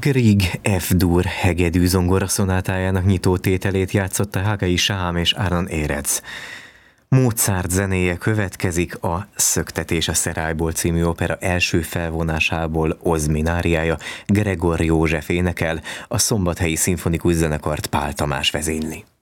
Grieg F-dur hegedű zongoraszonátájának nyitó tételét játszotta Hagai Sám és Aaron Érez. Mozart zenéje következik, a Szöktetés a Szerályból című opera első felvonásából Ozmináriája, Gregor József énekel, a Szombathelyi Szimfonikus Zenekart Pál Tamás vezényli.